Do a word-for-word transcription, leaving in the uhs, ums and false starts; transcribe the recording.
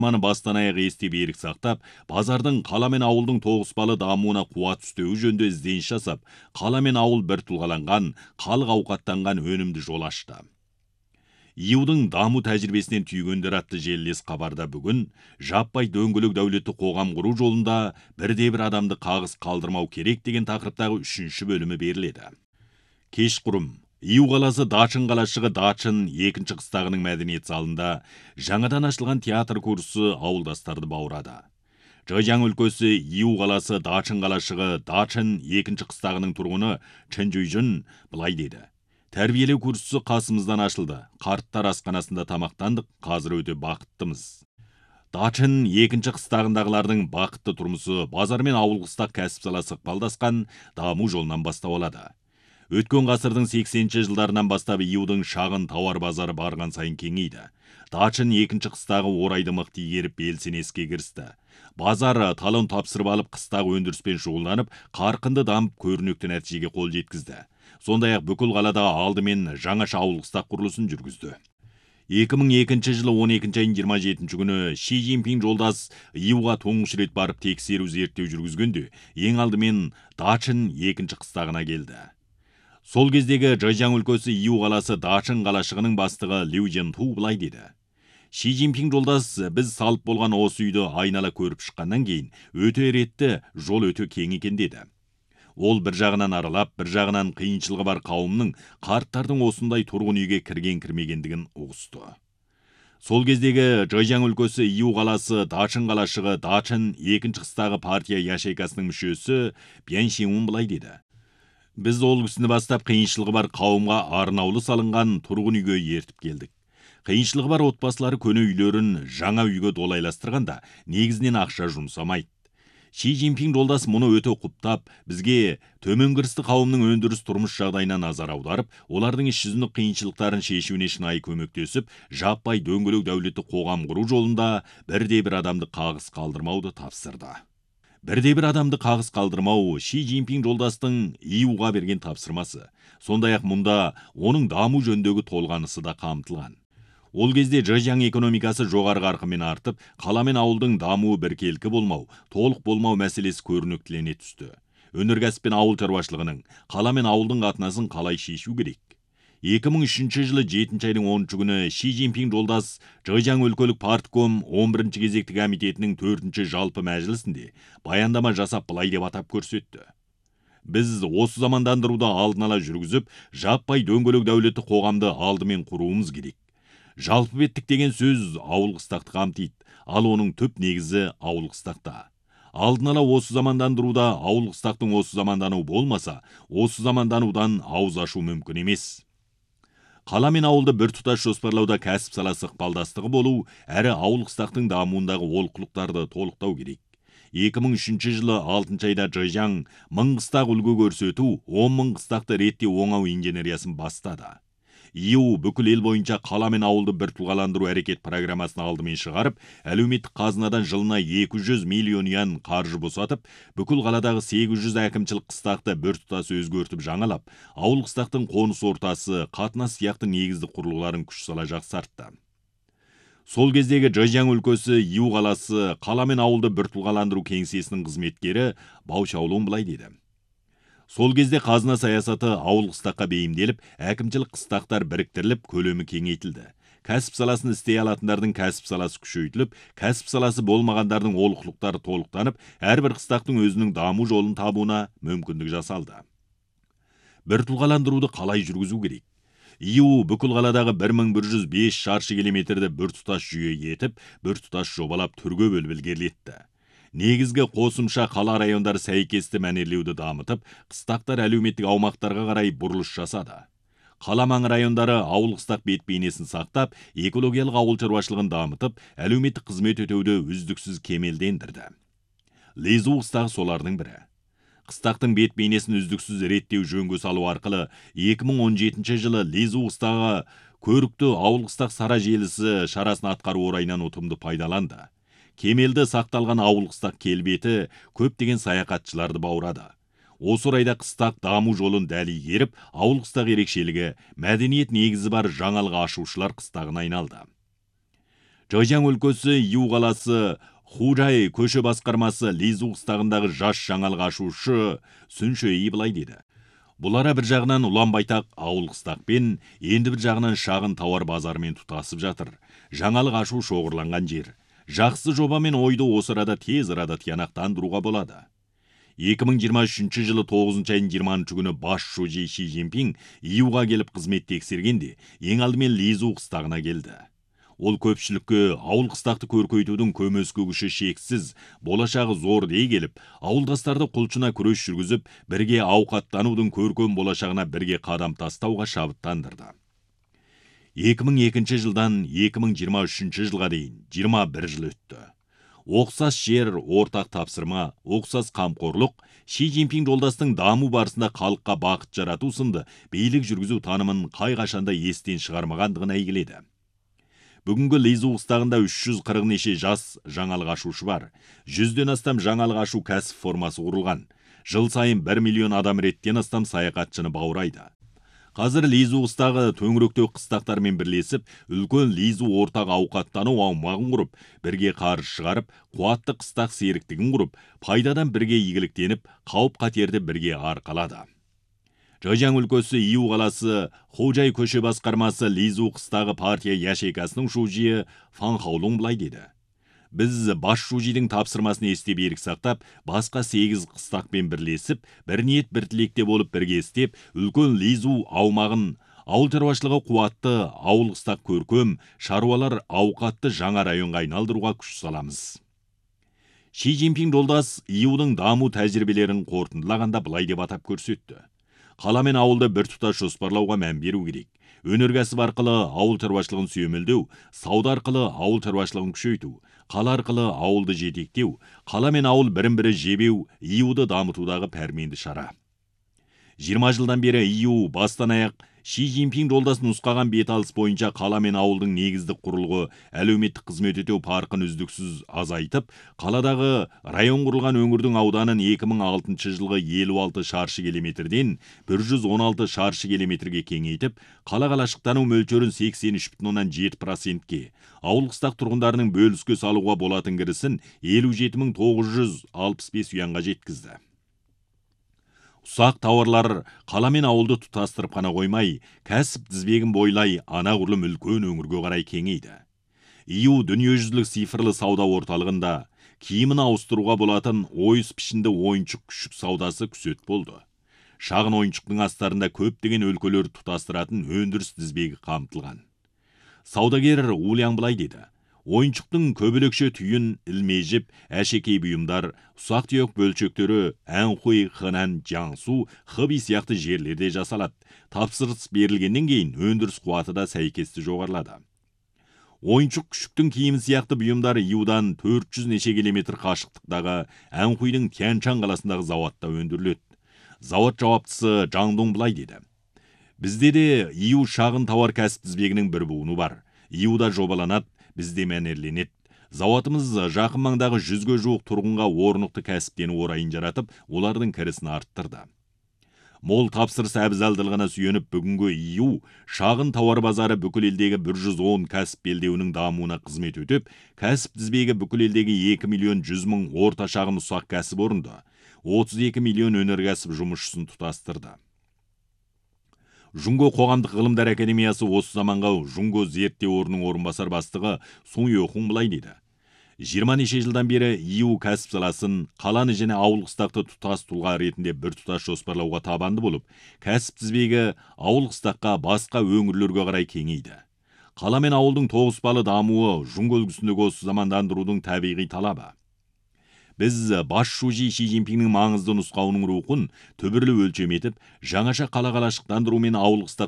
Маны бастан аяқ есте берік сақтап, базардың қала мен ауылдың тоғыспалы дамуына қуат үстеуі жөнінде ізденіс жасап, қала мен ауыл бір тұлғаланған, халық ауқаттанған өнімді жол ашты. и ю-дың даму тәжірибесінен түйгендер атты желілес хабарда бүгін жаппай дөңгелек дәулетті қоғам құру жолында бірде-бір адамды қағыс қалдырмау керек деген тақырыптағы үшінші бөлімі беріледі. Кешқұрым и ю қаласы Дачын қалашығы Дачын екінші қыстағының мәдениет залында жаңадан ашылған театр курсы ауылдастарды баурады. Жайжаң өлкөсі и ю қаласы Дачын қалашығы Дачын екінші қыстағының тұрғыны Чын Жүйжін былай деді. Тәрбиелеу курсы қасымыздан ашылды. Қарттар асханасында тамақтандық, қазір өте бақыттымыз. Дачын екінші қыстағындағылардың бақытты тұрмысы базар мен ауыл қыстақ кәсіп саласы ықпалдасқан даму жолынан бастау алады. Өткен ғасырдың сексенінші жылдарынан бастап и ю-дың шағын тауар базары барған сайын кеңейді. Дачын екінші қыстағы орайды мықты игеріп белсене іске кірісті. Базар талон тапсырып алып қыстағы өндіріспен шұғылданып, қарқынды дамып көрнекті нәтижеге қол жеткізді. Сондай-ақ бүкіл қалада алдымен жаңаша ауыл қыстақ құрылысын жүргізді. екі мың екінші жылы он екінші айының жиырма жетінші күні Ши Цзиньпин жолдас и ю-ға тұңғыш рет барып тексеру зерттеу жүргізгенде, ең алдымен Дачын екінші қыстағына келді. Сол кездегі Жайжаң өлкөсі и ю қаласы Дачын қалашығының бастығы Лю Женту былай деді. Ши Цзиньпин жолдас, біз салып болған осы үйді айнала көріп шыққаннан кейін өте ретті, жол өте кең екен деді. Ол бір жағынан аралап, бір жағынан қиыншылығы бар қауымның қарттардың осындай тұрғын үйге кірген-кірмегендігін ұғысты. Сол кездегі Жайжаң өлкөсі и ю қаласы Дачын қалашығы Дачын екінші қыстағы партия яшайкасының мүшесі Бян Шиун былай деді. Біз ол кісіні бастап қиыншылығы бар қауымға арнаулы салынған тұрғын үйге ертіп келдік. Қиыншылығы бар отбасылары көне үйлерін жаңа үйге долайластырғанда негізінен ақша жұмсамайды. Ши Цзиньпин жолдас мұны өте құптап, бізге төмен кірісті қауымның өндіріс тұрмыс жағдайына назар аударып, олардың іс жүзіндік қиыншылықтарын шешуіне шынайы көмектесіп, жаппай дөңгелек дәулетті қоғам құру жолында бірде-бір адамды қағыс қалдырмауды тапсырды. Бірде-бір адамды қағыс қалдырмау Ши Цзиньпин жолдастың и ю-ға берген тапсырмасы. Сондай-ақ мұнда оның даму жөніндегі толғанысы да қамтылған. Ол кезде Жайжаң экономикасы жоғары қарқынмен артып, қала мен ауылдың дамуы біркелкі болмау, толық болмау мәселесі көрнектілене түсті. Өнеркәсіп пен ауыл шаруашылығының, қала мен ауылдың қатынасын қалай шешу керек? екі мың үшінші жылы жетінші айдың оныншы күні Ши Цзиньпин жолдас Жайжаң өлкөлік партком он бірінші кезекті комитетінің төртінші жалпы мәжілісінде баяндама жасап былай деп атап көрсетті. Біз осы замандандыруды алдын ала жүргізіп, жаппай дөңгелек дәулетті қоғамды алдымен құруымыз керек. Жалпы беттік деген сөз ауыл қыстақты қамтиды, ал оның түп негізі ауыл қыстақта. Алдын ала осы замандандыруда ауыл қыстақтың осы замандану болмаса, осы заманданудан ауыз ашу мүмкін емес. Қала мен ауылды бір тұтас жоспарлауда кәсіп саласы ықпалдастығы болу, әрі ауыл қыстақтың дамуындағы олқылықтарды толықтау керек. екі мың үшінші жылы алтыншы айда Жайжаң мың қыстақ үлгі көрсету, он мың қыстақты реттеу оңау инженериясын бастады. и ю бүкіл ел бойынша қала мен ауылды бір тұлғаландыру әрекет программасын алдымен шығарып, әлеуметтік қазынадан жылына екі жүз миллион юан қаржы босатып, бүкіл қаладағы сегіз жүз әкімшілік қыстақты бір тұтас өзгертіп жаңалап, ауыл қыстақтың қоныс ортасы, қатынас сияқты негізді құрылғыларын күш сала жақсартты. Сол кездегі Жайжаң өлкөсі и ю қаласы қала мен ауылды бір тұлғаландыру кеңсесінің қызметкері Бау Шаолун былай деді. Сол кезде қазына саясаты ауыл қыстаққа бейімделіп, әкімшілік қыстақтар біріктіріліп, көлемі кеңейтілді. Кәсіп саласын істей алатындардың кәсіп саласы күшейтіліп, кәсіп саласы болмағандардың олқылықтары толықтанып, әрбір қыстақтың өзінің даму жолын табуына мүмкіндік жасалды. Бір тұлғаландыруды қалай жүргізу керек? и ю бүкіл қаладағы бір мың бір жүз бес шаршы километрді бір тұтас жүйе етіп, бір тұтас жобалап түрге бөліп ілгерілетті. Негізгі қосымша қала райондары сәйкесті мәнерлеуді дамытып, қыстақтар әлеуметтік аумақтарға қарай бұрылыш жасады. Қала маңы райондары ауыл қыстақ бет-бейнесін сақтап, экологиялық ауыл шаруашылығын дамытып, әлеуметтік қызмет өтеуді үздіксіз кемелдендірді. Лезу қыстағы солардың бірі. Қыстақтың бет-бейнесін үздіксіз реттеу жөнге салу арқылы екі мың он жетінші жылы Лезу қыстағы көрікті ауыл қыстақ сара желісі шарасын атқару орайынан ұтымды пайдаланды. Кемелді сақталған ауыл қыстақ келбеті көптеген саяхатшыларды баурады. Осы орайда қыстақ даму жолын дәл игеріп, ауыл қыстақ ерекшелігі мәдениет негізі бар жаңалық ашушылар қыстағына айналды. Жайжаң өлкөсү Иу қаласы Хужай көші басқармасы Лизу қыстағындағы жас жаңалық ашушы Сүншөй былай деді. Бұлара бір жағынан ұлан байтақ ауыл қыстақпен, енді бір жағынан шағын тауар базарымен тұтасып жатыр. Жаңалық ашу шоғырланған жер. Жақсы жобамен ойды осы арада тез арада тиянақтандыруға болады. екі мың жиырма үшінші жылы тоғызыншы айдың жиырмасыншы күні бас шужи Ши Цзиньпин Иуға келіп қызмет тексергенде, ең алдымен Лизу қыстағына келді. Ол көпшілікке ауыл қыстақты көркейтудің көмескі күші шексіз, болашағы зор дей келіп, ауылдастарды құлшына күрес жүргізіп, бірге ауқаттанудың көркем болашағына бірге қадам тастауға шабыттандырды. екі мың екінші жылдан екі мың жиырма үшінші жылға дейін жиырма бір жыл өтті. Оқсас жер, ортақ тапсырма, оқсас қамқорлық, Ши Цзиньпин жолдастың даму барысында халыққа бақыт жарату сынды билік жүргізу танымын қай қашанда естен шығармағандығын әйгіледі. Бүгінгі Лизу қыстағында үш жүз қырық неше жас жаңалық ашушы бар. жүзден астам жаңалық ашу кәсіп формасы құрылған. Жыл сайын бір миллион адам реттен астам саяхатшыны баурайды. Қазір Лизу қыстағы төңіректеу қыстақтармен бірлесіп, үлкен Лизу ортақ ауқаттану аумағын құрып, бірге қаржы шығарып, қуатты қыстақ серіктігін құрып, пайдадан бірге игіліктеніп, қауіп қатерді бірге арқалады. Жайжаң өлкөсү Иу қаласы Хужай көші басқармасы Лизу қыстағы партия яшейкасының шужиы Фан Хаолун былай деді. Біз бас шужидің тапсырмасын есте берік сақтап, басқа сегіз қыстақпен бірлесіп, бір ниет бір тілекте болып бірге істеп, үлкен Лизу аумағын ауыл шаруашылығы қуатты, ауыл қыстақ көркем, шаруалар ауқатты жаңа районға айналдыруға күш саламыз. Ши Цзиньпин жолдас Иудың даму тәжірибелерін қорытындылағанда былай деп атап көрсетті. Қала мен ауылды бір тұтас жоспарлауға мән беру керек. Өнеркәсіп арқылы ауыл шаруашылығын сүйемелдеу, сауда арқылы ауыл шаруашылығын күшейту, қала арқылы ауылды жетектеу, қала мен ауыл бірін-бірі жебеу Иуды дамытудағы пәрменді шара. жиырма жылдан бері Иу бастан аяқ Ши Цзиньпин жолдас нұсқаған беталыс бойынша қала мен ауылдың негіздік құрылғы әлеуметтік қызмет ету парқын үздіксіз азайтып, қаладағы район құрылған өңірдің ауданын екі мың алтыншы жылғы елу алты шаршы километрден бір жүз он алты шаршы километрге кеңейтіп, қала қалашықтану мөлшерін сексен үш бүтін оннан жеті процентке, ауыл қыстақ тұрғындарының бөліске салуға болатын кірісін елу жеті мың тоғыз жүз алпыс бес юанға жеткізді. Ұсақ тауарлар қала мен ауылды тұтастырып қана қоймай, кәсіп тізбегін бойлай анағұрлым үлкен өңірге қарай кеңейді. Иу дүниежүзілік цифрлы сауда орталығында киімін ауыстыруға болатын ойыс пішінді ойыншық күшік саудасы күсет болды. Шағын ойыншықтың астарында көптеген өлкөлер тұтастыратын өндіріс тізбегі қамтылған. Саудагер Ульян былай деді. Ойыншықтың көбілекше түйін, ілмежіп, әшекей бұйымдар, ұсақ түйек бөлшектері Әнхуй, Хэнан, Jiangsu, Хэби сияқты жерлерде жасалады. Тапсырыс берілгеннен кейін өндіріс қуаты да сәйкесті жоғарылады. Ойыншық күшіктің киімі сияқты бұйымдар Иудан төрт жүз неше километр қашықтықтағы Әнхуйдың Тянчан қаласындағы зауатта өндіріледі. Зауат жауаптысы Жаңдун былай деді. Бізде де Иу шағын тауар кәсіп тізбегінің бір буыны бар. Иуда жобаланады, бізде мәнерленеді. Зауатымыз жақын маңдағы жүзге жуық тұрғынға орнықты кәсіптен орайын жаратып, олардың кірісін арттырды. Мол тапсырыс әбзалдылығына сүйеніп бүгінгі Иу шағын тауар базары бүкіл елдегі бір жүз он кәсіп белдеуінің дамуына қызмет өтіп, кәсіп тізбегі бүкіл елдегі екі миллион жүз мың орта шағын ұсақ кәсіп орынды, отыз екі миллион өнеркәсіп жұмысшысын тұтастырды. Жунго қоғамдық ғылымдар академиясы осы заманға Жунго зерттеу орнының орынбасар бастығы Сун Йохун былай деді. жиырма неше жылдан бері Иу кәсіп саласын қаланы және ауыл қыстақты тұтас тұлға ретінде бір тұтас жоспарлауға табанды болып, кәсіп тізбегі ауыл қыстаққа басқа өңірлерге қарай кеңейді. Қала мен ауылдың тоғыспалы дамуы Жунго үлгісіндегі осы замандандырудың табиғи талабы. Біз бас шужи Ши Цзиньпиннің маңызды нұсқауының рухын түбірлі өлчем етіп, жаңаша қала қалашықтандыру мен ауыл қыстақ